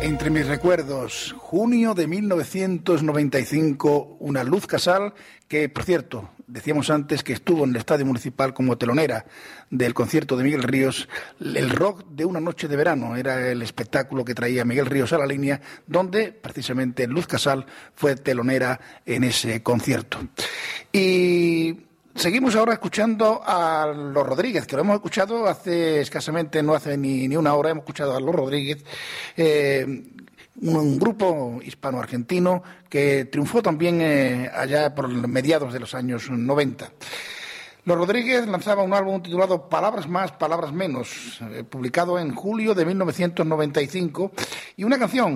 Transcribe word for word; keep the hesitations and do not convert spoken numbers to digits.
Entre mis recuerdos, junio de mil novecientos noventa y cinco, una Luz Casal que, por cierto, decíamos antes que estuvo en el Estadio Municipal como telonera del concierto de Miguel Ríos, el rock de una noche de verano, era el espectáculo que traía Miguel Ríos a la línea, donde precisamente Luz Casal fue telonera en ese concierto. Y seguimos ahora escuchando a Los Rodríguez, que lo hemos escuchado hace escasamente, no hace ni, ni una hora, hemos escuchado a Los Rodríguez, eh, un, un grupo hispano-argentino que triunfó también eh, allá por mediados de los años noventa. Los Rodríguez lanzaba un álbum titulado Palabras más, palabras menos, eh, publicado en julio de mil novecientos noventa y cinco, y una canción